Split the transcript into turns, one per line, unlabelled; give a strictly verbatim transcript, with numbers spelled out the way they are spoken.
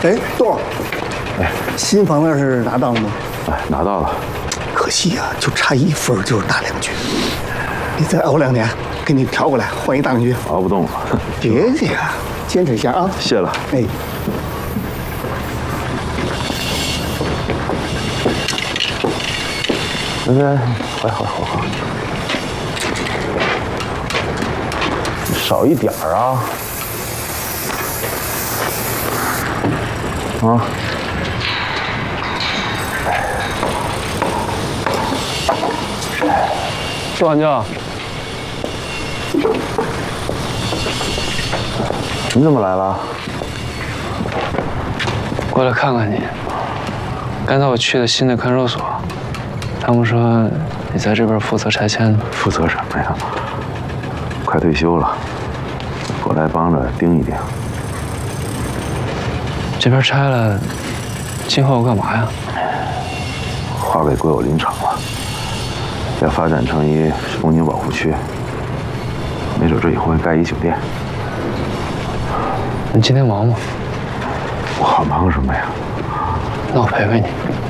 哎，豆儿，
哎，
新房面是拿到了吗？
哎，拿到了。
可惜啊，就差一分就是大两局。你再熬两年，给你调过来换一大两局。
熬不动了。
别介啊，坚持一下啊。
谢了。
哎。
来来，好好好好。少一点儿啊。啊。
杜管教，
你怎么来了？
过来看看你。刚才我去的新的看守所，他们说你在这边负责拆迁。
负责什么呀？快退休了，我来帮着盯一盯。
这边拆了，今后要干嘛呀？
划给国有林场了，要发展成一风景保护区。没准这以后会盖一酒店。
你今天忙吗？
我好忙什么呀？
那我陪陪你。